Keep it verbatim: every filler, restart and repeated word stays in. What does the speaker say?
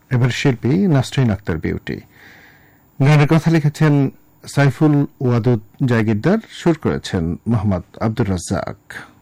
এবার শিল্পী নাসরিন আক্তার বিউটি। গানের কথা লিখেছেন সাইফুল ওয়াদুদ জাগিরদার, সুর করেছেন মোহাম্মদ আব্দুর রাজ্জাক।